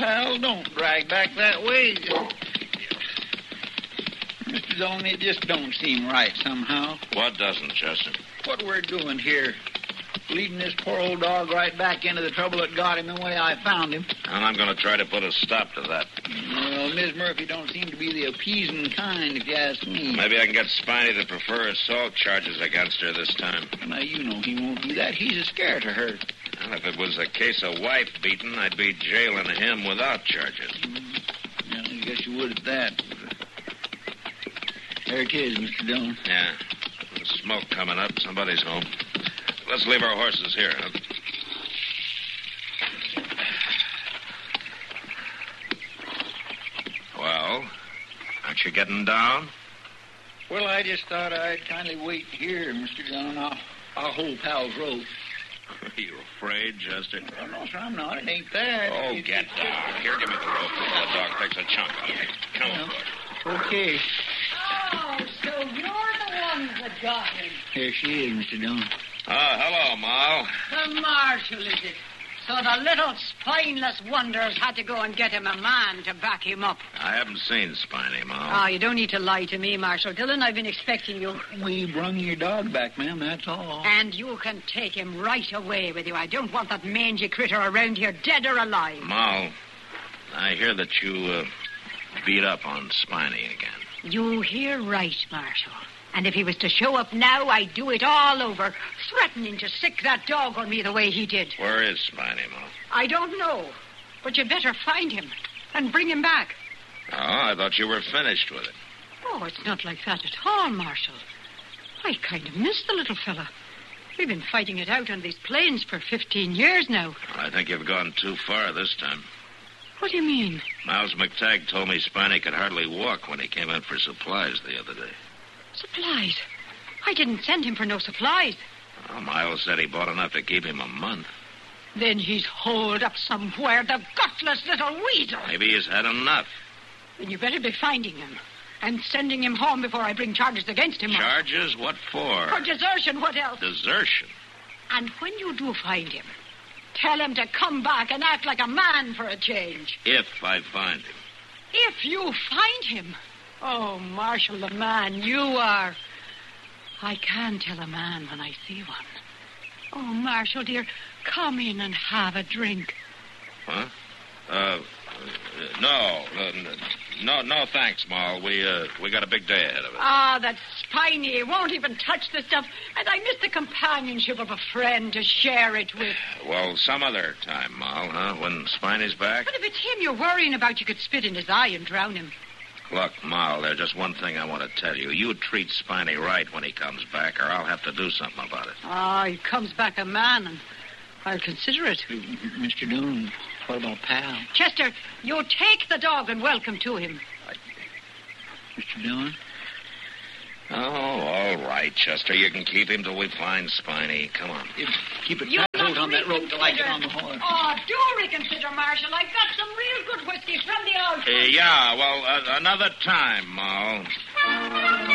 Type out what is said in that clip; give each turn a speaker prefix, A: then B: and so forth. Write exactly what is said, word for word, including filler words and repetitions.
A: pal. Don't drag back that way. Mister Dolan, it just don't seem right somehow.
B: What doesn't, Chester?
A: What we're doing here. Leading this poor old dog right back into the trouble that got him the way I found him.
B: And I'm going to try to put a stop to that.
A: Well, Miss Murphy don't seem to be the appeasing kind, if you ask me.
B: Maybe I can get Spiny to prefer assault charges against her this time.
A: Now, you know he won't do that. He's a scare to her.
B: Well, if it was a case of wife beating, I'd be jailing him without charges.
A: Mm-hmm. Yeah, I guess you would at that. There it is, Mister Dillon.
B: Yeah. There's smoke coming up. Somebody's home. Let's leave our horses here, huh? Well, aren't you getting down?
A: Well, I just thought I'd kindly wait here, Mister Dillon. I'll, I'll hold Pal's rope.
B: Are you afraid, Chester?
A: Oh, no, sir, I'm not. It ain't that.
B: Oh,
A: It-
B: get down. Here, give me the rope before the dog takes a chunk out of it. Come on, Bud.
A: Okay.
C: Oh, so you're the one that got him.
A: Here she is, Mister Dillon.
B: Oh, hello, Moll.
C: The marshal, is it? So the little spineless wonders had to go and get him a man to back him up.
B: I haven't seen Spiny, Moll.
C: Ah, you don't need to lie to me, Marshal Dillon. I've been expecting you.
A: We brung your dog back, ma'am, that's all.
C: And you can take him right away with you. I don't want that mangy critter around here, dead or alive.
B: Moll, I hear that you uh, beat up on Spiny again.
C: You hear right, Marshal. And if he was to show up now, I'd do it all over, threatening to sick that dog on me the way he did.
B: Where is Spiny, Moll?
C: I don't know, but you'd better find him and bring him back.
B: Oh, I thought you were finished with it.
C: Oh, it's not like that at all, Marshal. I kind of miss the little fella. We've been fighting it out on these plains for fifteen years now.
B: I think you've gone too far this time.
C: What do you mean?
B: Miles McTagg told me Spiny could hardly walk when he came in for supplies the other day.
C: Supplies? I didn't send him for no supplies.
B: Well, Miles said he bought enough to keep him a month.
C: Then he's holed up somewhere, the gutless little weasel.
B: Maybe he's had enough.
C: Then you better be finding him and sending him home before I bring charges against him.
B: Charges? What for?
C: For desertion, what else?
B: Desertion?
C: And when you do find him, tell him to come back and act like a man for a change.
B: If I find him.
C: If you find him. Oh, Marshal, the man you are. I can tell a man when I see one. Oh, Marshal, dear, come in and have a drink.
B: Huh? Uh, no, uh, no, no, thanks, Moll. We, uh, we got a big day ahead of us.
C: Ah, that Spiny won't even touch the stuff, and I miss the companionship of a friend to share it with.
B: Well, some other time, Moll, huh? When Spiny's back?
C: But if it's him you're worrying about, you could spit in his eye and drown him.
B: Look, Moll, there's just one thing I want to tell you. You treat Spiny right when he comes back, or I'll have to do something about it.
C: Ah, he comes back a man, and I'll consider it.
A: Mister Dillon, what about Pal?
C: Chester, you take the dog and welcome to him.
A: Mister Dillon?
B: Oh, all right, Chester. You can keep him till we find Spiny. Come on.
A: You keep it
C: You
A: tight.
C: must
A: Hold on that rope till I get on the
C: reconsider.
A: horse.
C: Oh, do reconsider, Marshal. I've got some real good whiskey from the old...
B: Uh, yeah, well, uh, another time, Moll.